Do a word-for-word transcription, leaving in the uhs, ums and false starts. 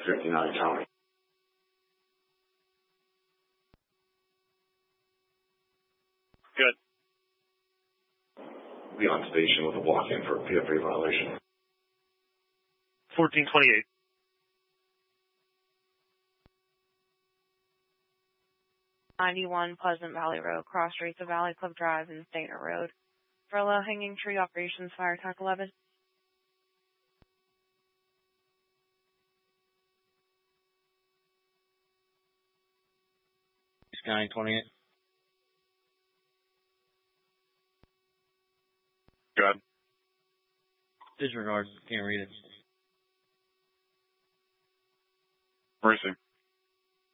fifty-nine Tony. Good. Be on station with a walk-in for a P F A violation. fourteen twenty-eight. ninety-one Pleasant Valley Road, cross streets of Valley Club Drive and Stainer Road. For a low-hanging tree operations, fire attack eleven. Sky twenty-eight. Good. Disregard. Can't read it. Mercy.